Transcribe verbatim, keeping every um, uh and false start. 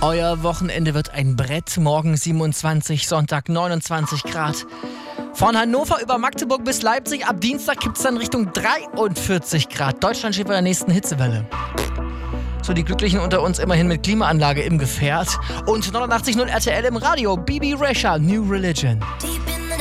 Euer Wochenende wird ein Brett. Morgen siebenundzwanzig, Sonntag neunundzwanzig Grad. Von Hannover über Magdeburg bis Leipzig. Ab Dienstag gibt es dann Richtung dreiundvierzig Grad. Deutschland steht bei der nächsten Hitzewelle. So, die Glücklichen unter uns immerhin mit Klimaanlage im Gefährt. Und neunundachtzig Komma null R T L im Radio. Bibi Rexha, New Religion.